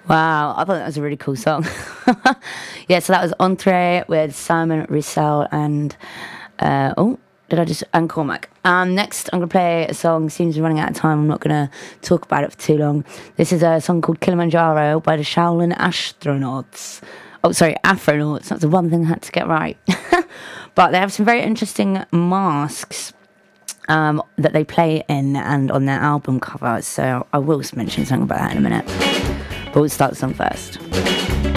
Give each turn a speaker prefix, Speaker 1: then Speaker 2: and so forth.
Speaker 1: Wow, I thought that was a really cool song. Yeah, so that was Entree with Simon Roussel and and Cormac. Next, I'm gonna play a song. Seems to be running out of time. I'm not gonna talk about it for too long. This is a song called Kilimanjaro by the Shaolin Astronauts. Oh, sorry, Afronauts. That's the one thing I had to get right. But they have some very interesting masks that they play in and on their album cover. So I will mention something about that in a minute. But we'll start the song first.